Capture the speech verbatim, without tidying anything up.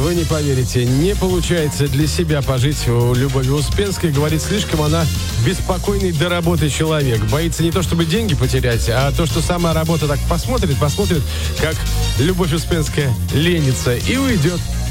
вы не поверите, не получается для себя пожить у Любови Успенской. Говорит, слишком она беспокойный до работы человек. Боится не то, чтобы деньги потерять, а то, что сама работа так посмотрит, посмотрит, как Любовь Успенская ленится и уйдет.